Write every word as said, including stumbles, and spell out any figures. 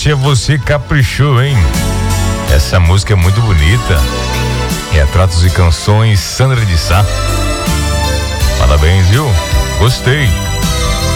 Márcia, você caprichou, hein? Essa música é muito bonita. Retratos e Canções, Sandra de Sá. Parabéns, viu? Gostei.